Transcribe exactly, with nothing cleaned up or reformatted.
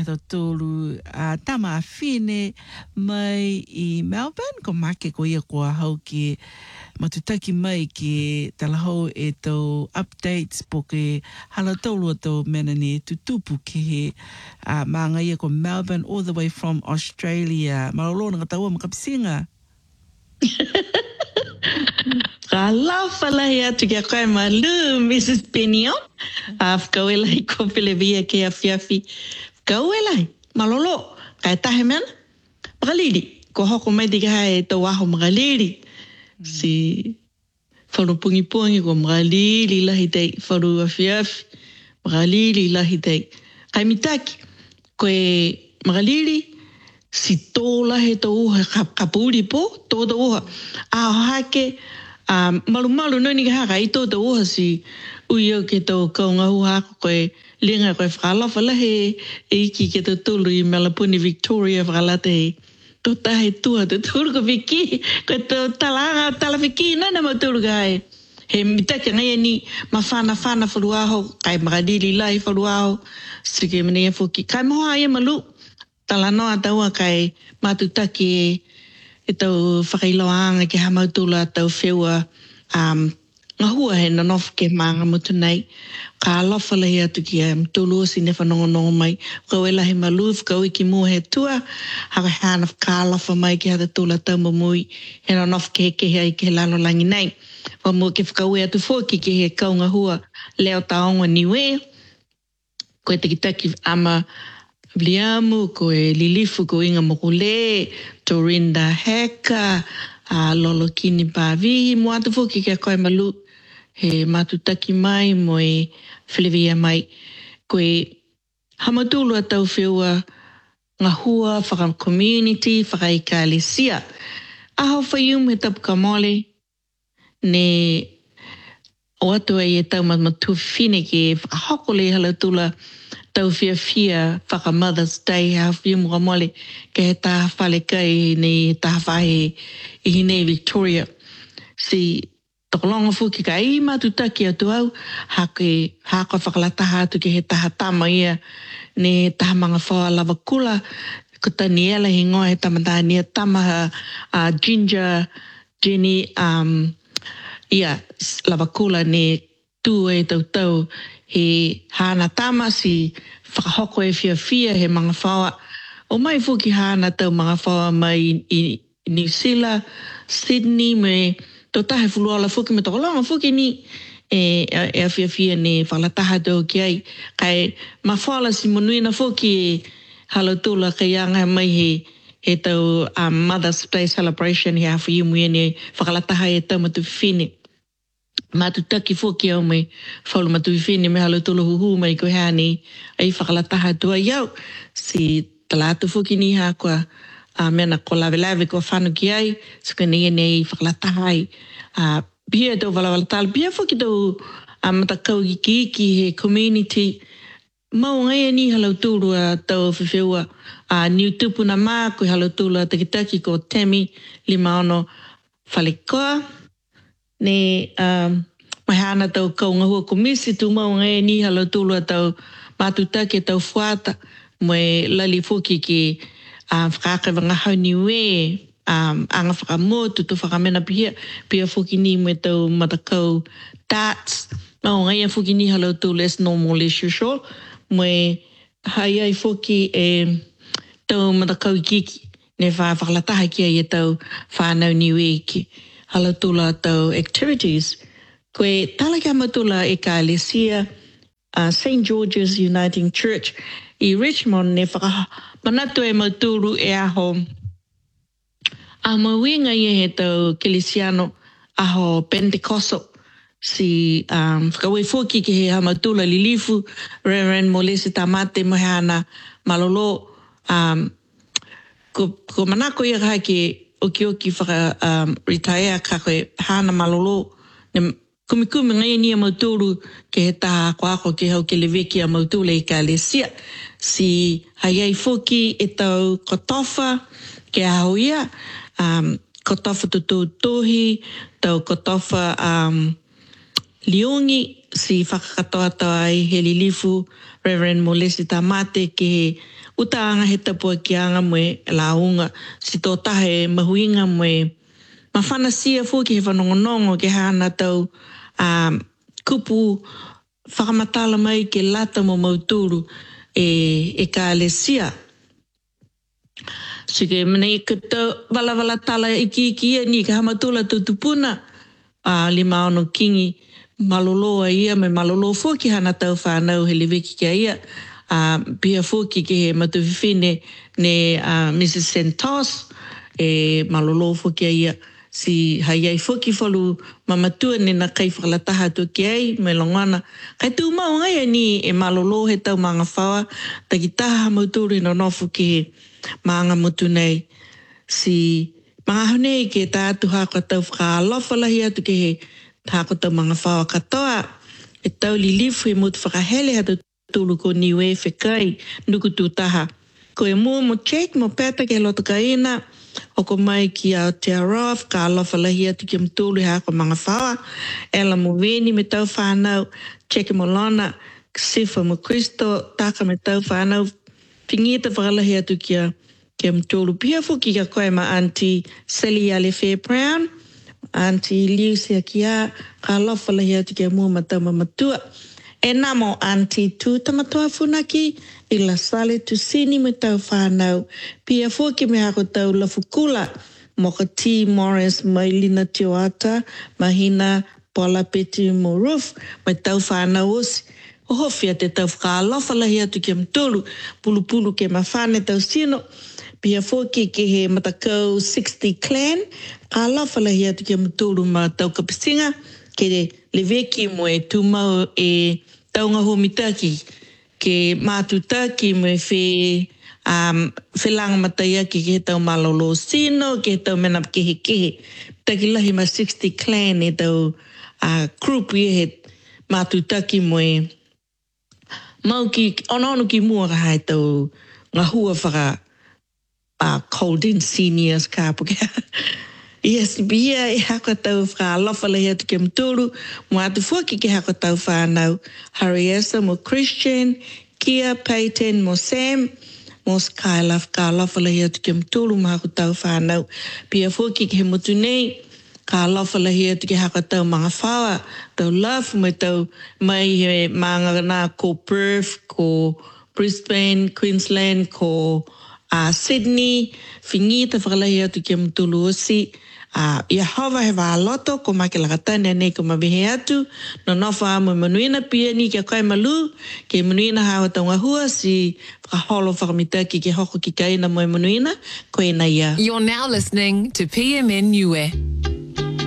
to tolu a tama fine mai I Melbourne ko make ko ia ko hau ki matutaki mai ki talahau e tau updates po ke hala tolu to menani tutupu ke he a manga ia ko Melbourne all the way from Australia. Marolona ka taua makapisinga. Ka laufa lahi atu kia koe malu, Missus Penio. A whakau e lahi ko Pilevia ke a whiawhi. Whakau e lahi, malolo, kai tahe mena. Makaliri, ko hoko mai tika hae tau aho makaliri. Si wharu pungi pungi ko makaliri lahi tei, wharu a whiawhi. Makaliri lahi tei. Kai mitaki, koe makaliri, si tō lahi tau uha kapuri po, tō tau uha. A hake, Um, malu malu no ni ka haka I tō tau oha si uio ke tau kaunga huhako koe linga koe whakalafa lahe e iki ke tau tulu I Malapuni Victoria whakalate he tō tahe tua tau tulu ko whiki koe tau talanga tala whiki nana mau tulu ka hai he mitake ngai ni ma whana whana wharuaho kai makadiri lai wharuaho sike mene e whuki kai moha ia malu tala noa taua kai matutaki e e tau whakailoanga ke hamautula tau whiua um, ngahua he nanof ke maanga mutu nei. Ka alofa lahi atu ki um, tulu si ne whanongonongo mai. Kau e lahi maluf, kau iki mua he tua. Haka hana ka alofa mai ki hata tula tau mamui. He nanof ke ke hea I ke lalo langi nei. Wa mua ke whakau e atu fōki ke he kau ngahua leo taonga niwe. Koe takitaki ama Bliamu, ko e Lilifu, ko Inga Mokule, Torinda Heka, a Lolo Kini Pavihi, mo atu foki kia koe malu, he matutaki mai, mo e Whilewia mai, ko e hamatulu a tau whiua ngahua, whaka community, whaka ika lesia. Aho whaium he tapu ka mole, ne o atu e tau matu whine ke whakahokole halatula, tau fia fia whaka Mother's Day ha fia mua mole ke he taha whale kai ni taha whahe I hine Victoria. Si tokolonga fuki ka I matutaki atu au hake hako whakalataha atu ke he taha tama ia ne taha manga whaua lava kula ko tani ela hi ngoa he tamataha nia tamaha uh, Ginger, Jenny, um, ia lava kula ne tu e tau tau he hana tama si whakahoko e fia fia he mga whaua. O mai fuki hana tau mga whaua mai I New Zealand, Sydney, me tō tahe fuluala fuki me tokolonga fuki ni e, e a fia fia ne whalataha tau ki ai. Kai ma whaala si monuina fuki e halotula ka ianga mai he, he tau um, Mother's Day celebration he hawhi imu e ne whakalataha e tau matu whine. Matutaki foki au mai whaulu matu whine me halotula huhu mai ko hea ai whakalataha tua iau. Si talatu foki ni ha kua uh, mena ko lawe lawe ko whanu ki ai. Suka ni e nei whakalataha ai. Uh, bia tau walawalatala. Bia foki tau uh, matakau ki iki he community. Mau ngai ni halotulu a tau whiwheua. Uh, Niu tupuna mā ko halotulu a takitaki ko Temi Limaono Whalikoa. Ne um, mai hana tau kaungahua komisi tu mau ngai ni halotulu a tau matutake tau whuata mo e lali foki ki um, whakakaiwa ngahau niwe um, anga whakamotu tu whakamena pia pia foki ni mo e tau matakau darts mau ngai a foki ni halotulu as normal as usual mo e hai ai foki e tau matakau kiki ne wha whakalataha ki ai e tau whanau niwe ki halotula tau activities. Koe tala kia matula e ka Alesia, uh, Saint George's Uniting Church I Richmond ne whaka manatu e maturu e aho a mawinga i he tau Kelesiano aho Pentecostal si um, whakawe foki ke he hamatula Lilifu, Reverend Molesi Tamate Mohana Malolo um, ko, ko manako ia kaha ke oki oki whaka um, retire ka koe hana malolo ne kumikumi ngai ni a mauturu ke he taha ko ako ke hau ke leweki a mautule I ka Alesia. Si hai ai foki e tau kotofa ke hau ia, um, kotofa tutu tohi, tau kotofa um, Liongi si whakakatoa ai he lilifu Reverend Molesi Tamate ke he utaanga he tapua ki anga moe launga si tō tahe mahuinga moe mawhanasia fuki he whanongonongo ke hana tau um, kupu whakamatala mai ke lata mo mauturu e, e ka alesia. Sige mene i kato wala wala tala iki iki ia ni ka hamatula tutupuna a lima ono kingi maloloa ia me malolo fuki hana tau whanau he liweki kia ia a pia fuki ke he matuwhiwhine ne uh, Missus Santos e malolo fuki ia si hai ai fuki whalu mamatua ne na kai whakalataha tu ki ai me longana. Kai tū mau ngai ni e malolo he tau manga whawa taki taha mauturi no nofu ki he maanga mutu nei. Si mga honei ke tātu hako tau whakaalofalahi atu ke he hako tau mga whawa katoa. E tau li lifu e mutu whakahele hatu tulu ko niwe whekai nuku tū taha. Ko e mua mo check mo peta ke loto ka ina o ko mai ki Aotearoa whakaalofalahi atu ki mtulu hako mga whawa. Ela mo veni me tau whanau check mo lona sifa mo Kristo taka me tau whanau pingita whakalahi atu kia kia mtulu pia fuki ka koe ma Auntie Sally Ale Fair Brown, Auntie Lucia kia ka lofalahi atu kia mua matau mamatua. E namo Auntie Tu Tamatoa Funaki i la sale tu sini me tau whanau pia fuki me hako tau lafukula mo ka T. Morris mai Lina Tioata mahina Paula Peti mo Roof me tau whanau osi. O hofia te tau whakaalofalahi atu kia mtulu, pulu pulu ke mawhane tau sino, pia fōki ke he matakau sixty clan, whakaalofalahi atu kia mtulu ma tau kapisinga, ke leveki mo e tūmau e taunga homitaki, ke mātutaki mo e whe, um, whelanga mataia ke ke tau malolo sino, ke tau mena kehe kehe. Taki lahi ma sixty clan e tau uh, group i he mātutaki mo e mau ki, ono ono ki mua ka hai tau ngā hua whaka uh, Colden Seniors ka puke. Yes, bia e hako tau whaka alofalahi atu ke mtulu, mo atu fuaki ke hako tau whanau, Hariesa mo Christian, Kia, Peyton mo Sam, mo Skyla whaka alofalahi atu ke mtulu, mo hako tau whanau, pia fuaki ke he mutu nei, ka alofalahi atu ke hako tau mga whawa, tau love mai tau mai he mga nā ko Perth, ko Brisbane, Queensland, ko uh, Sydney, whingita whakalahi atu ke mtulu osi. Uh, ia hawa he wāloto, ko make lakatane nei ko mabihe atu, no nofa amu manuina pia ni kia kai malu, ke manuina hawa tau ngahua si whakaholo whakamitaki ke hoko ki kaina mo manuina, ko e na ia. You're now listening to P M N Niue.